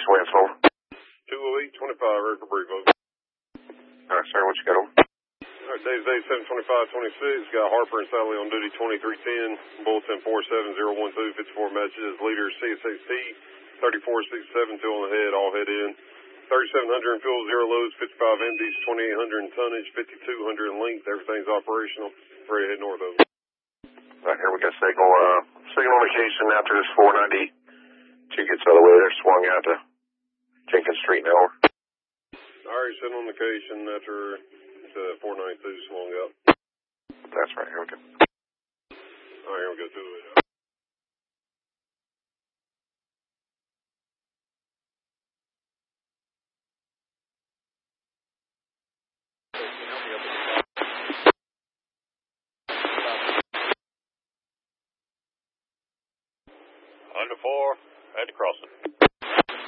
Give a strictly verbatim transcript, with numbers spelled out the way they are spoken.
Lance, over. two oh eight twenty-five, ready for brief, over. Alright, sir, what you got, over? Alright, Dave's eight seven twenty-five twenty-six, got Harper and Sally on duty twenty-three ten, bulletin four seven zero one two, fifty-four matches, leader C S H T, thirty-four sixty-seven, two on the head, all head in. thirty-seven hundred in fuel, zero loads, fifty-five empties, twenty-eight hundred in tonnage, fifty-two hundred in length, everything's operational, ready to head north, over. Alright, here we got signal, uh, signal location after this four ninety. Two gets out of the way, they're swung out to Jenkins Street now. Alright, sitting on location after the four ninety-two swung up. That's right, here we go. Alright, here we go, two oh eight. Under four, at the crossing.